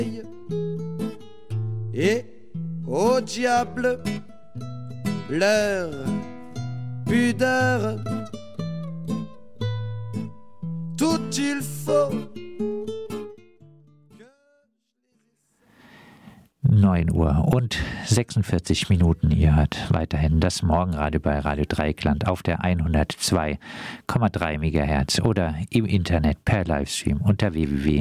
Et au diable leur pudeur. Tout il faut. 9 Uhr und 46 Minuten. Ihr hört weiterhin das Morgenradio bei Radio Dreieckland auf der 102,3 MHz oder im Internet per Livestream unter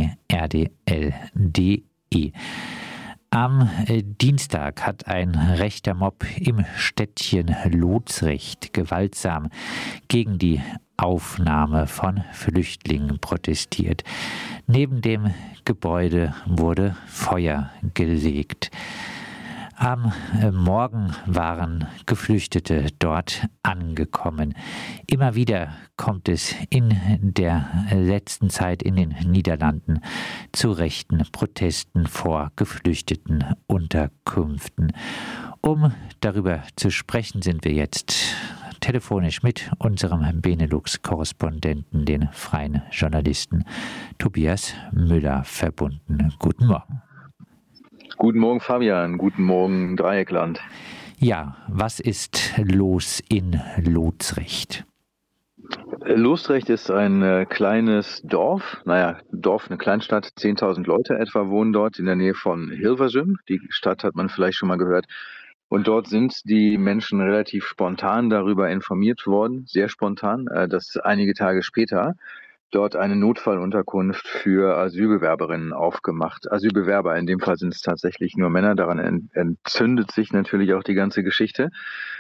www.rdl.de. Am Dienstag hat ein rechter Mob im Städtchen Lothrecht gewaltsam gegen die Aufnahme von Flüchtlingen protestiert. Neben dem Gebäude wurde Feuer gelegt. Am Morgen waren Geflüchtete dort angekommen. Immer wieder kommt es in der letzten Zeit in den Niederlanden zu rechten Protesten vor geflüchteten Unterkünften. Um darüber zu sprechen, sind wir jetzt telefonisch mit unserem Benelux-Korrespondenten, den freien Journalisten Tobias Müller, verbunden. Guten Morgen. Guten Morgen, Fabian. Guten Morgen, Dreieckland. Ja, was ist los in Lothrecht? Lothrecht ist ein kleines Dorf, eine Kleinstadt, 10.000 Leute etwa wohnen dort in der Nähe von Hilversum. Die Stadt hat man vielleicht schon mal gehört. Und dort sind die Menschen relativ spontan darüber informiert worden, sehr spontan, dass einige Tage später dort eine Notfallunterkunft für Asylbewerberinnen aufgemacht. Asylbewerber, in dem Fall sind es tatsächlich nur Männer, daran entzündet sich natürlich auch die ganze Geschichte.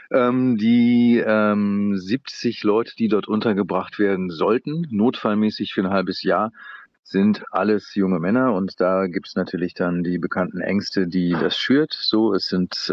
Die 70 Leute, die dort untergebracht werden sollten, notfallmäßig für ein halbes Jahr, sind alles junge Männer und da gibt es natürlich dann die bekannten Ängste, die das schürt. So, es sind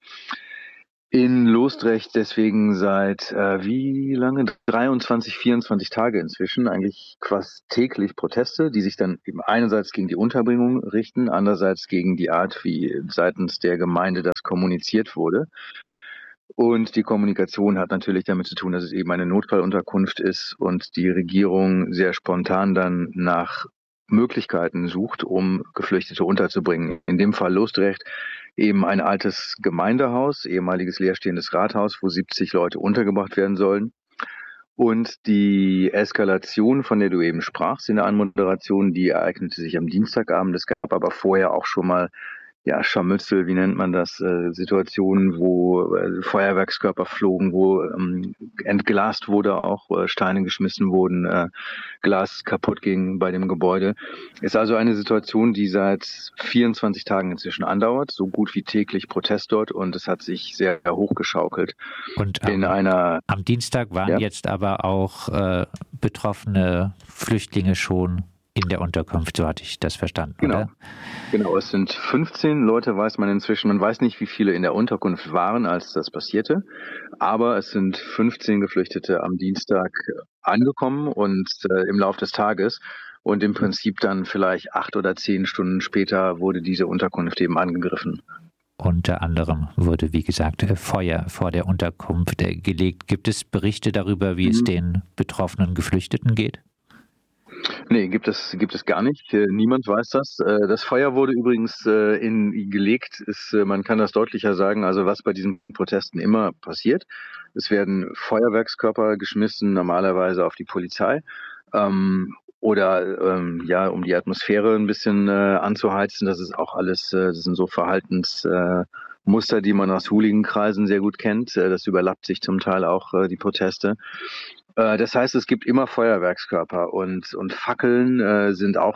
in Lothrecht deswegen seit wie lange? 23, 24 Tage inzwischen, eigentlich fast täglich Proteste, die sich dann eben einerseits gegen die Unterbringung richten, andererseits gegen die Art, wie seitens der Gemeinde das kommuniziert wurde. Und die Kommunikation hat natürlich damit zu tun, dass es eben eine Notfallunterkunft ist und die Regierung sehr spontan dann nach Möglichkeiten sucht, um Geflüchtete unterzubringen. In dem Fall Lothrecht eben ein altes Gemeindehaus, ehemaliges leerstehendes Rathaus, wo 70 Leute untergebracht werden sollen. Und die Eskalation, von der du eben sprachst in der Anmoderation, die ereignete sich am Dienstagabend. Es gab aber vorher auch schon mal Scharmützel, wie nennt man das, Situationen, wo Feuerwerkskörper flogen, wo entglast wurde, auch Steine geschmissen wurden, Glas kaputt ging bei dem Gebäude. Ist also eine Situation, die seit 24 Tagen inzwischen andauert, so gut wie täglich Protest dort und es hat sich sehr hochgeschaukelt. Und am Dienstag waren jetzt aber auch betroffene Flüchtlinge schon in der Unterkunft, so hatte ich das verstanden, oder? Genau, es sind 15 Leute, weiß man inzwischen. Man weiß nicht, wie viele in der Unterkunft waren, als das passierte. Aber es sind 15 Geflüchtete am Dienstag angekommen und im Laufe des Tages. Und im Prinzip dann vielleicht 8 oder 10 Stunden später wurde diese Unterkunft eben angegriffen. Unter anderem wurde, wie gesagt, Feuer vor der Unterkunft gelegt. Gibt es Berichte darüber, wie es den betroffenen Geflüchteten geht? Nee, gibt es gar nicht. Niemand weiß das. Das Feuer wurde übrigens gelegt. Man kann das deutlicher sagen, also was bei diesen Protesten immer passiert. Es werden Feuerwerkskörper geschmissen, normalerweise auf die Polizei. Oder um die Atmosphäre ein bisschen anzuheizen. Das ist auch alles, das sind so Verhaltensmuster, die man aus Hooligan-Kreisen sehr gut kennt. Das überlappt sich zum Teil auch die Proteste. Das heißt, es gibt immer Feuerwerkskörper und Fackeln sind auch